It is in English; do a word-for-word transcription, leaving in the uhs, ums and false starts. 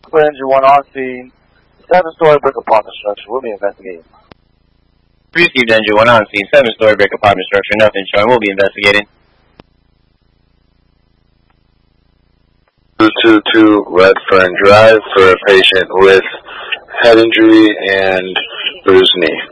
Clear engine one on scene. Seven-story brick apartment structure. We'll be investigating. Received engine one on scene. Seven-story brick apartment structure. Nothing showing. We'll be investigating. two two two Redfern Drive for a patient with head injury and bruised knee.